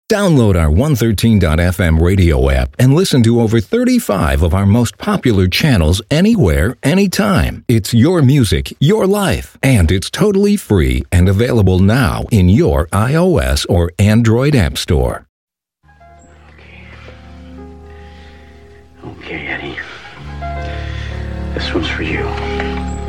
Download our 113.fm radio app and listen to over 35 of our most popular channels anywhere, anytime. It's your music, your life, and it's totally free and available now in your iOS or Android app store. Okay, Eddie. This one's for you.